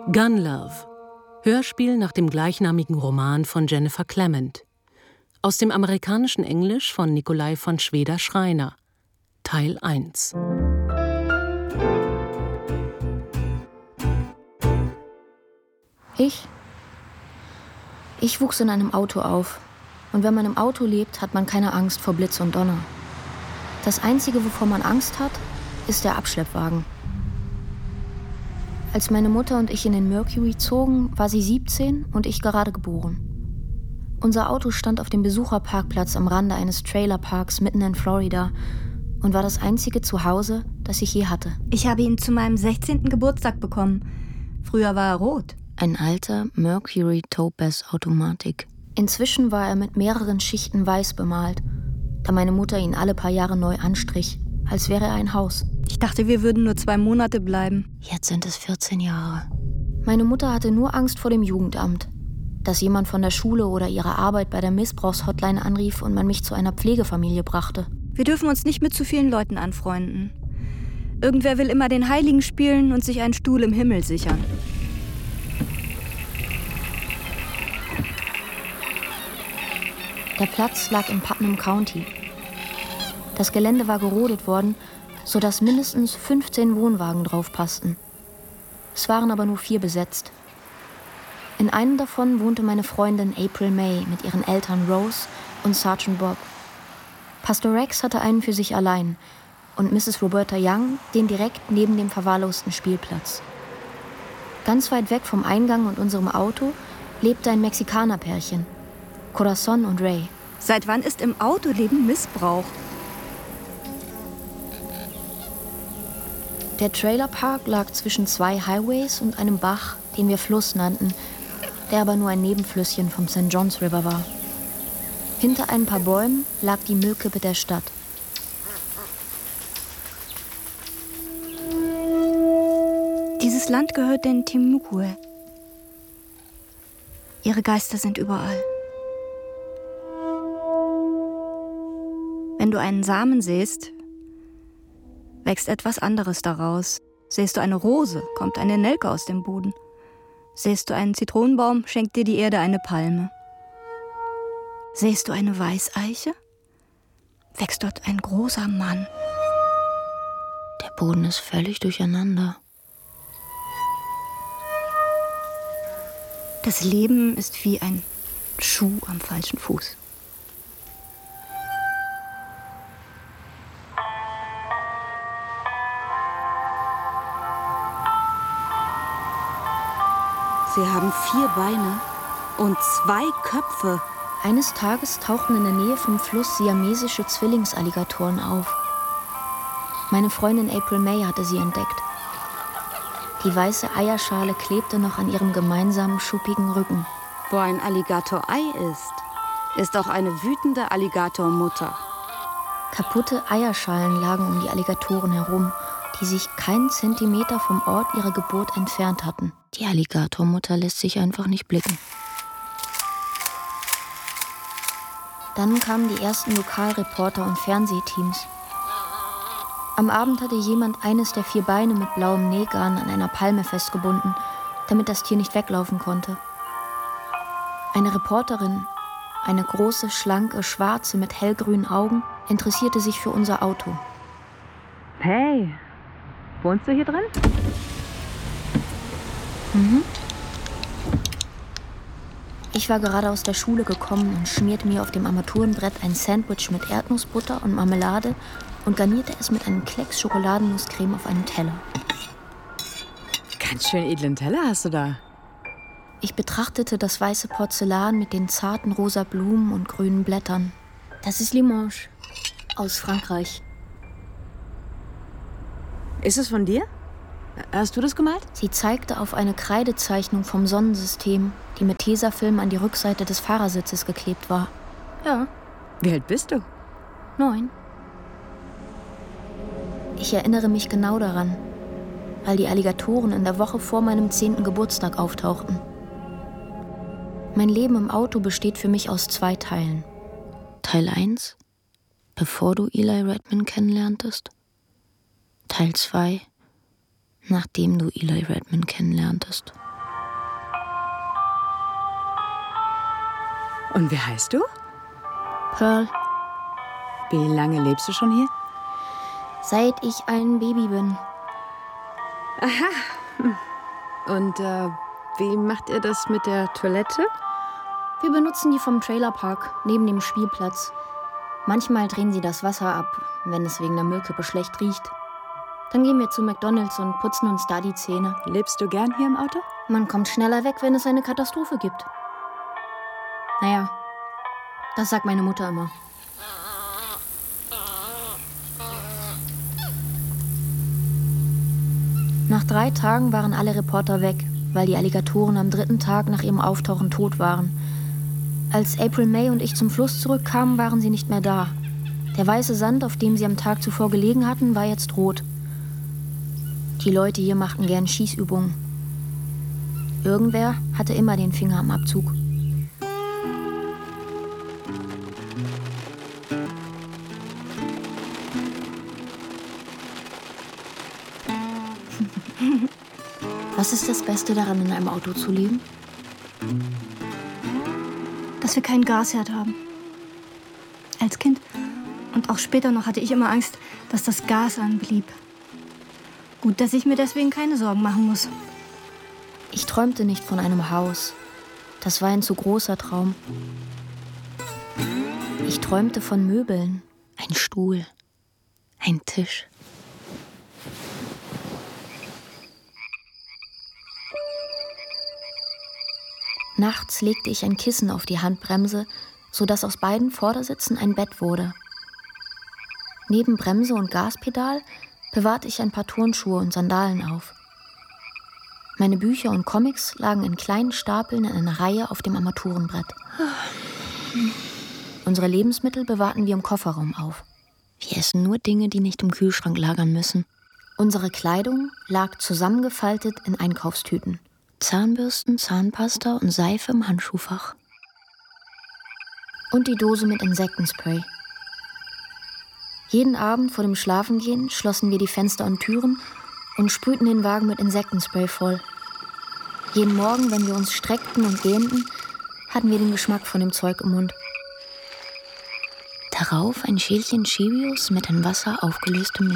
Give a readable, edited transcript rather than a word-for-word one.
Gun Love. Hörspiel nach dem gleichnamigen Roman von Jennifer Clement. Aus dem amerikanischen Englisch von Nikolai von Schweder-Schreiner. Teil 1. Ich wuchs in einem Auto auf. Und wenn man im Auto lebt, hat man keine Angst vor Blitz und Donner. Das Einzige, wovor man Angst hat, ist der Abschleppwagen. Als meine Mutter und ich in den Mercury zogen, war sie 17 und ich gerade geboren. Unser Auto stand auf dem Besucherparkplatz am Rande eines Trailerparks mitten in Florida und war das einzige Zuhause, das ich je hatte. Ich habe ihn zu meinem 16. Geburtstag bekommen. Früher war er rot. Ein alter Mercury Topaz Automatik. Inzwischen war er mit mehreren Schichten weiß bemalt, da meine Mutter ihn alle paar Jahre neu anstrich, als wäre er ein Haus. Ich dachte, wir würden nur 2 Monate bleiben. Jetzt sind es 14 Jahre. Meine Mutter hatte nur Angst vor dem Jugendamt, dass jemand von der Schule oder ihrer Arbeit bei der Missbrauchshotline anrief und man mich zu einer Pflegefamilie brachte. Wir dürfen uns nicht mit zu vielen Leuten anfreunden. Irgendwer will immer den Heiligen spielen und sich einen Stuhl im Himmel sichern. Der Platz lag in Putnam County. Das Gelände war gerodet worden, sodass mindestens 15 Wohnwagen drauf passten. Es waren aber nur 4 besetzt. In einem davon wohnte meine Freundin April May mit ihren Eltern Rose und Sergeant Bob. Pastor Rex hatte einen für sich allein und Mrs. Roberta Young den direkt neben dem verwahrlosten Spielplatz. Ganz weit weg vom Eingang und unserem Auto lebte ein Mexikanerpärchen, Corazon und Ray. Seit wann ist im Autoleben Missbrauch? Der Trailerpark lag zwischen 2 Highways und einem Bach, den wir Fluss nannten, der aber nur ein Nebenflüsschen vom St. John's River war. Hinter ein paar Bäumen lag die Müllkippe der Stadt. Dieses Land gehört den Timucua. Ihre Geister sind überall. Wenn du einen Samen säst, wächst etwas anderes daraus. Säst du eine Rose, kommt eine Nelke aus dem Boden. Säst du einen Zitronenbaum, schenkt dir die Erde eine Palme. Säst du eine Weißeiche, wächst dort ein großer Mann. Der Boden ist völlig durcheinander. Das Leben ist wie ein Schuh am falschen Fuß. Sie haben 4 Beine und 2 Köpfe. Eines Tages tauchten in der Nähe vom Fluss siamesische Zwillingsalligatoren auf. Meine Freundin April May hatte sie entdeckt. Die weiße Eierschale klebte noch an ihrem gemeinsamen schuppigen Rücken. Wo ein Alligator-Ei ist auch eine wütende Alligatormutter. Kaputte Eierschalen lagen um die Alligatoren herum, die sich keinen Zentimeter vom Ort ihrer Geburt entfernt hatten. Die Alligatormutter lässt sich einfach nicht blicken. Dann kamen die ersten Lokalreporter und Fernsehteams. Am Abend hatte jemand eines der 4 Beine mit blauem Nähgarn an einer Palme festgebunden, damit das Tier nicht weglaufen konnte. Eine Reporterin, eine große, schlanke, schwarze mit hellgrünen Augen, interessierte sich für unser Auto. Hey, wohnst du hier drin? Mhm. Ich war gerade aus der Schule gekommen und schmierte mir auf dem Armaturenbrett ein Sandwich mit Erdnussbutter und Marmelade und garnierte es mit einem Klecks Schokoladennusscreme auf einem Teller. Ganz schön edlen Teller hast du da. Ich betrachtete das weiße Porzellan mit den zarten rosa Blumen und grünen Blättern. Das ist Limoges aus Frankreich. Ist es von dir? Hast du das gemalt? Sie zeigte auf eine Kreidezeichnung vom Sonnensystem, die mit Tesafilm an die Rückseite des Fahrersitzes geklebt war. Ja. Wie alt bist du? 9. Ich erinnere mich genau daran, weil die Alligatoren in der Woche vor meinem 10. Geburtstag auftauchten. Mein Leben im Auto besteht für mich aus 2 Teilen. Teil 1, bevor du Eli Redman kennenlerntest. Teil 2, nachdem du Eli Redman kennenlerntest. Und wie heißt du? Pearl, Wie lange lebst du schon hier? seit ich ein Baby bin. Und wie macht ihr das mit der Toilette? Wir benutzen die vom Trailerpark neben dem Spielplatz. Manchmal drehen sie das Wasser ab, wenn es wegen der Müllkippe schlecht riecht. Dann gehen wir zu McDonald's und putzen uns da die Zähne. Lebst du gern hier im Auto? Man kommt schneller weg, wenn es eine Katastrophe gibt. Naja, das sagt meine Mutter immer. Nach 3 Tagen waren alle Reporter weg, weil die Alligatoren am 3. Tag nach ihrem Auftauchen tot waren. Als April May und ich zum Fluss zurückkamen, waren sie nicht mehr da. Der weiße Sand, auf dem sie am Tag zuvor gelegen hatten, war jetzt rot. Die Leute hier machten gern Schießübungen. Irgendwer hatte immer den Finger am Abzug. Was ist das Beste daran, in einem Auto zu leben? Dass wir keinen Gasherd haben. Als Kind und auch später noch hatte ich immer Angst, dass das Gas anblieb. Gut, dass ich mir deswegen keine Sorgen machen muss. Ich träumte nicht von einem Haus. Das war ein zu großer Traum. Ich träumte von Möbeln. Ein Stuhl. Ein Tisch. Nachts legte ich ein Kissen auf die Handbremse, sodass aus beiden Vordersitzen ein Bett wurde. Neben Bremse und Gaspedal bewahrte ich ein paar Turnschuhe und Sandalen auf. Meine Bücher und Comics lagen in kleinen Stapeln in einer Reihe auf dem Armaturenbrett. Unsere Lebensmittel bewahrten wir im Kofferraum auf. Wir essen nur Dinge, die nicht im Kühlschrank lagern müssen. Unsere Kleidung lag zusammengefaltet in Einkaufstüten. Zahnbürsten, Zahnpasta und Seife im Handschuhfach. Und die Dose mit Insektenspray. Jeden Abend vor dem Schlafengehen schlossen wir die Fenster und Türen und sprühten den Wagen mit Insektenspray voll. Jeden Morgen, wenn wir uns streckten und gähnten, hatten wir den Geschmack von dem Zeug im Mund. Darauf ein Schälchen Cheerios mit in Wasser aufgelöstem Milch.